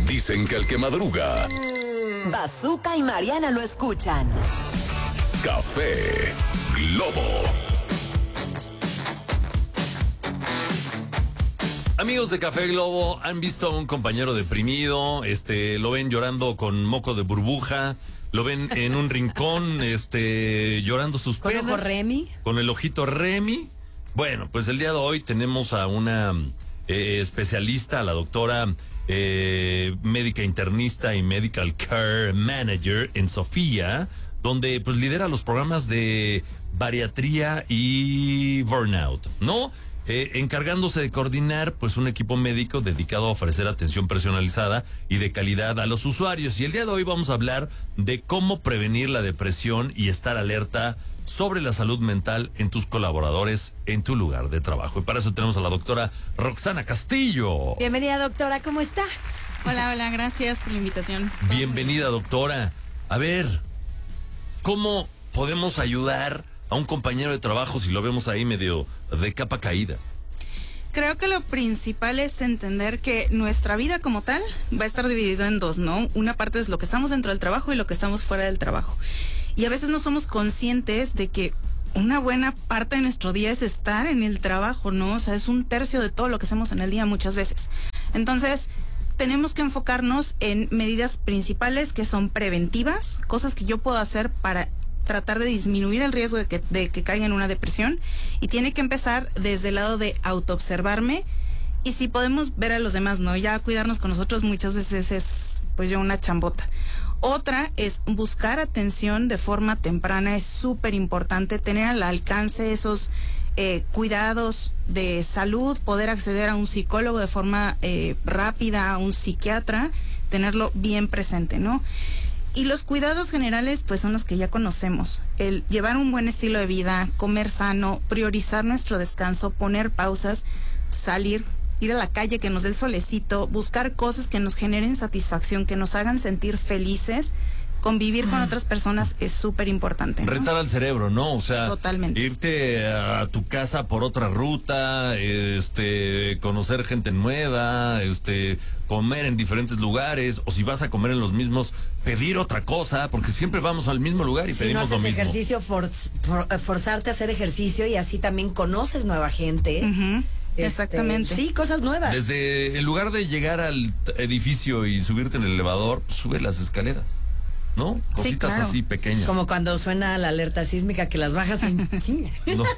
Dicen que el que madruga... Bazooka y Mariana lo escuchan. Café Globo. Amigos de Café Globo, ¿han visto a un compañero deprimido? Lo ven llorando con moco de burbuja, lo ven en un rincón, llorando sus penas. ¿Con ojo Remy? Con el ojito Remy. Bueno, pues el día de hoy tenemos a una especialista, a la doctora médica internista y medical care manager en Sofía, donde pues lidera los programas de bariatría y burnout, ¿no? Encargándose de coordinar pues un equipo médico dedicado a ofrecer atención personalizada y de calidad a los usuarios. Y el día de hoy vamos a hablar de cómo prevenir la depresión y estar alerta sobre la salud mental en tus colaboradores en tu lugar de trabajo. Y para eso tenemos a la doctora Roxana Castillo. Bienvenida, doctora, ¿cómo está? Hola, gracias por la invitación. Bienvenida, doctora. A ver, ¿cómo podemos ayudar a un compañero de trabajo si lo vemos ahí medio de capa caída? Creo que lo principal es entender que nuestra vida como tal va a estar dividida en dos, ¿no? Una parte es lo que estamos dentro del trabajo y lo que estamos fuera del trabajo. Y a veces no somos conscientes de que una buena parte de nuestro día es estar en el trabajo, ¿no? O sea, es un tercio de todo lo que hacemos en el día muchas veces. Entonces, tenemos que enfocarnos en medidas principales que son preventivas, cosas que yo puedo hacer para tratar de disminuir el riesgo de que caiga en una depresión, y tiene que empezar desde el lado de autoobservarme, y si podemos ver a los demás, ¿no? Ya cuidarnos con nosotros muchas veces es pues ya una chambota. Otra es buscar atención de forma temprana. Es súper importante tener al alcance esos cuidados de salud, poder acceder a un psicólogo de forma rápida, a un psiquiatra, tenerlo bien presente, ¿no? Y los cuidados generales, pues son los que ya conocemos. El llevar un buen estilo de vida, comer sano, priorizar nuestro descanso, poner pausas, salir, ir a la calle, que nos dé el solecito, buscar cosas que nos generen satisfacción, que nos hagan sentir felices. Convivir con otras personas es súper importante, ¿no? Retar al cerebro, ¿no? O sea, totalmente. Irte a tu casa por otra ruta, conocer gente nueva, comer en diferentes lugares, o si vas a comer en los mismos, pedir otra cosa, porque siempre vamos al mismo lugar y si pedimos no lo haces mismo. Ejercicio, forzarte a hacer ejercicio, y así también conoces nueva gente. Uh-huh. Exactamente. Sí, cosas nuevas. Desde, en lugar de llegar al edificio y subirte en el elevador, pues sube las escaleras, ¿no? Cositas sí, claro. así pequeñas. Como cuando suena la alerta sísmica, que las bajas sin chinga.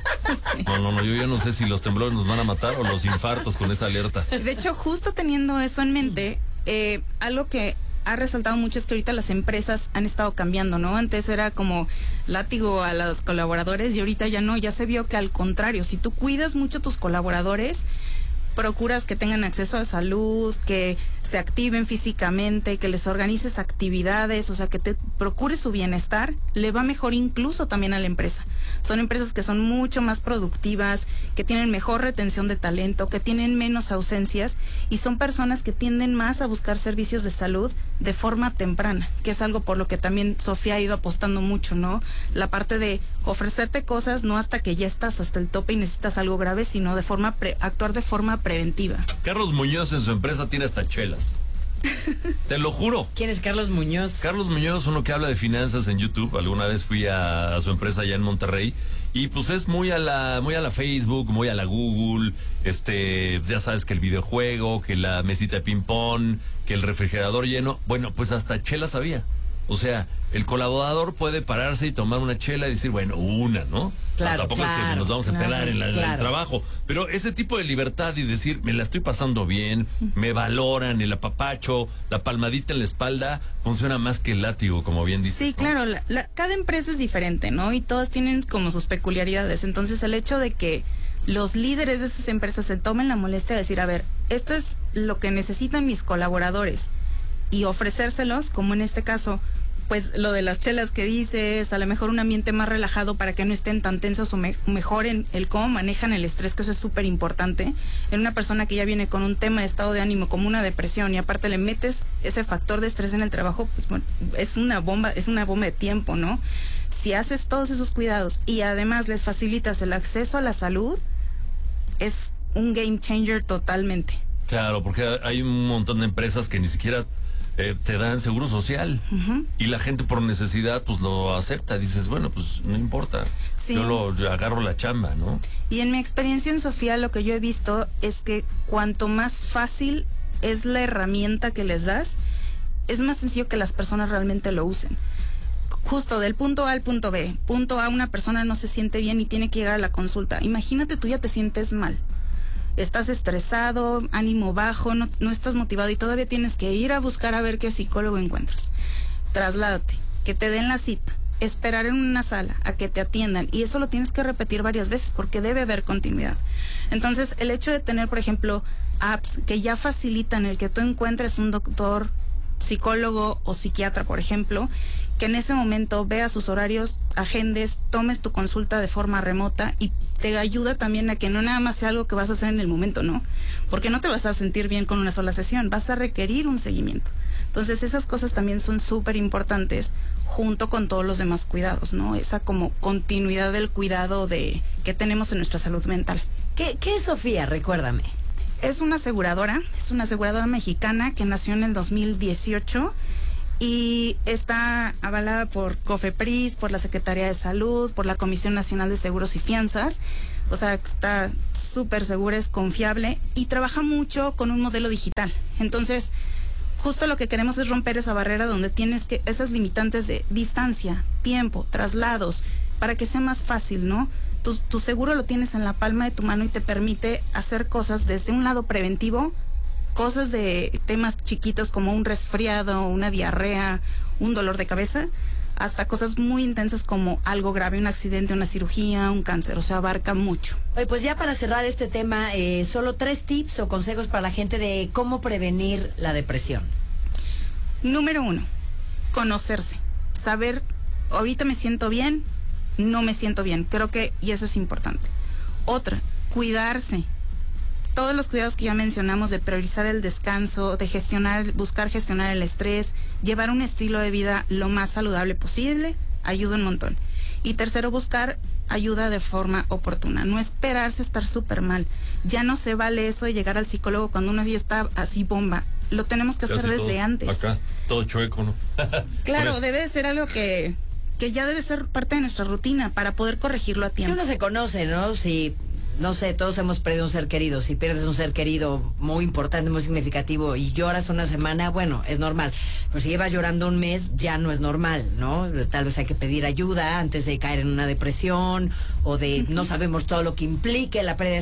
No, yo ya no sé si los temblores nos van a matar o los infartos con esa alerta. De hecho, justo teniendo eso en mente, algo que ha resaltado mucho es que ahorita las empresas han estado cambiando, ¿no? Antes era como látigo a los colaboradores y ahorita ya no, ya se vio que al contrario, si tú cuidas mucho a tus colaboradores, procuras que tengan acceso a salud, que se activen físicamente, que les organices actividades, o sea, que te procures su bienestar, le va mejor incluso también a la empresa. Son empresas que son mucho más productivas, que tienen mejor retención de talento, que tienen menos ausencias, y son personas que tienden más a buscar servicios de salud de forma temprana, que es algo por lo que también Sofía ha ido apostando mucho, ¿no? La parte de ofrecerte cosas no hasta que ya estás hasta el tope y necesitas algo grave, sino de forma actuar de forma preventiva. Carlos Muñoz en su empresa tiene hasta chelas. Te lo juro. ¿Quién es Carlos Muñoz? Carlos Muñoz, uno que habla de finanzas en YouTube. Alguna vez fui a su empresa allá en Monterrey y pues es muy a la Facebook, muy a la Google. Ya sabes que el videojuego, que la mesita de ping pong, que el refrigerador lleno. Bueno, pues hasta chelas había. O sea, el colaborador puede pararse y tomar una chela y decir, bueno, una, ¿no? Claro, tampoco es que nos vamos a pelar en el trabajo. Pero ese tipo de libertad y decir, me la estoy pasando bien, me valoran, el apapacho, la palmadita en la espalda, funciona más que el látigo, como bien dices. Sí, ¿no? claro, cada empresa es diferente, ¿no? Y todas tienen como sus peculiaridades. Entonces, el hecho de que los líderes de esas empresas se tomen la molestia de decir, a ver, esto es lo que necesitan mis colaboradores, y ofrecérselos, como en este caso, pues lo de las chelas que dices, a lo mejor un ambiente más relajado para que no estén tan tensos, o mejoren el cómo manejan el estrés, que eso es súper importante. En una persona que ya viene con un tema de estado de ánimo como una depresión, y aparte le metes ese factor de estrés en el trabajo, pues bueno, es una bomba de tiempo, ¿no? Si haces todos esos cuidados y además les facilitas el acceso a la salud, es un game changer totalmente. Claro, porque hay un montón de empresas que ni siquiera te dan seguro social. Y la gente por necesidad pues lo acepta. Dices, bueno, pues no importa. Sí. Yo agarro la chamba, ¿no? Y en mi experiencia en Sofía lo que yo he visto es que cuanto más fácil es la herramienta que les das, es más sencillo que las personas realmente lo usen. Justo del punto A al punto B. Punto A, una persona no se siente bien y tiene que llegar a la consulta. Imagínate, tú ya te sientes mal. Estás estresado, ánimo bajo, no estás motivado y todavía tienes que ir a buscar a ver qué psicólogo encuentras. Trasládate, que te den la cita, esperar en una sala a que te atiendan, y eso lo tienes que repetir varias veces porque debe haber continuidad. Entonces, el hecho de tener, por ejemplo, apps que ya facilitan el que tú encuentres un doctor, psicólogo o psiquiatra, por ejemplo, que en ese momento veas sus horarios, agendes, tomes tu consulta de forma remota, y te ayuda también a que no nada más sea algo que vas a hacer en el momento, ¿no? Porque no te vas a sentir bien con una sola sesión, vas a requerir un seguimiento. Entonces esas cosas también son súper importantes junto con todos los demás cuidados, ¿no? Esa como continuidad del cuidado que tenemos en nuestra salud mental. ¿Qué es Sofía? Recuérdame. Es una aseguradora mexicana que nació en el 2018 y está avalada por COFEPRIS, por la Secretaría de Salud, por la Comisión Nacional de Seguros y Fianzas. O sea, está súper segura, es confiable y trabaja mucho con un modelo digital. Entonces, justo lo que queremos es romper esa barrera donde tienes esas limitantes de distancia, tiempo, traslados, para que sea más fácil, ¿no? Tu seguro lo tienes en la palma de tu mano y te permite hacer cosas desde un lado preventivo, cosas de temas chiquitos como un resfriado, una diarrea, un dolor de cabeza, hasta cosas muy intensas como algo grave, un accidente, una cirugía, un cáncer. O sea, abarca mucho. Oye, pues ya para cerrar este tema, solo 3 tips o consejos para la gente de cómo prevenir la depresión. Número 1, conocerse. Saber, ahorita me siento bien, no me siento bien. Creo que, y eso es importante. Otra, cuidarse. Todos los cuidados que ya mencionamos, de priorizar el descanso, de buscar gestionar el estrés, llevar un estilo de vida lo más saludable posible, ayuda un montón. Y tercero, buscar ayuda de forma oportuna, no esperarse estar súper mal. Ya no se vale eso de llegar al psicólogo cuando uno ya está así bomba. Lo tenemos que hacer desde todo, antes. Acá, todo chueco, ¿no? Claro, debe de ser algo que ya debe ser parte de nuestra rutina para poder corregirlo a tiempo. Si uno se conoce, ¿no? Si, no sé, todos hemos perdido un ser querido. Si pierdes un ser querido muy importante, muy significativo y lloras una semana, bueno, es normal. Pero si llevas llorando un mes, ya no es normal, ¿no? Tal vez hay que pedir ayuda antes de caer en una depresión o de no sabemos todo lo que implique la pérdida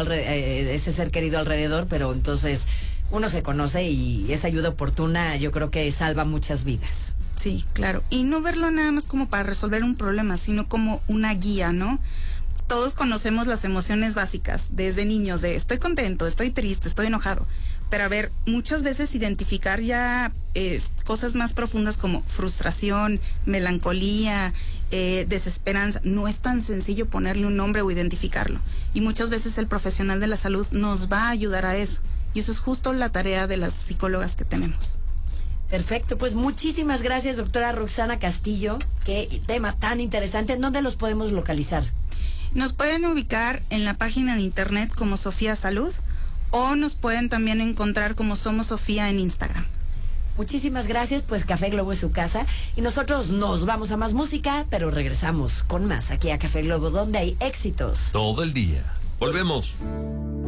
de ese ser querido alrededor, pero entonces uno se conoce y esa ayuda oportuna yo creo que salva muchas vidas. Sí, claro. Y no verlo nada más como para resolver un problema, sino como una guía, ¿no? Todos conocemos las emociones básicas desde niños, de estoy contento, estoy triste, estoy enojado. Pero a ver, muchas veces identificar ya cosas más profundas como frustración, melancolía, desesperanza, no es tan sencillo ponerle un nombre o identificarlo. Y muchas veces el profesional de la salud nos va a ayudar a eso. Y eso es justo la tarea de las psicólogas que tenemos. Perfecto, pues muchísimas gracias, doctora Roxana Castillo. Qué tema tan interesante. ¿En dónde los podemos localizar? Nos pueden ubicar en la página de internet como Sofía Salud o nos pueden también encontrar como Somos Sofía en Instagram. Muchísimas gracias, pues Café Globo es su casa y nosotros nos vamos a más música, pero regresamos con más aquí a Café Globo, donde hay éxitos. Todo el día. Volvemos.